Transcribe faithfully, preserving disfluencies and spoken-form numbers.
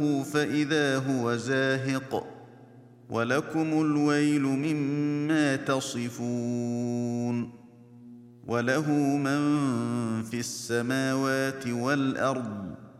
فإذا هو زاهق ولكم الويل مما تصفون وله من في السماوات والأرض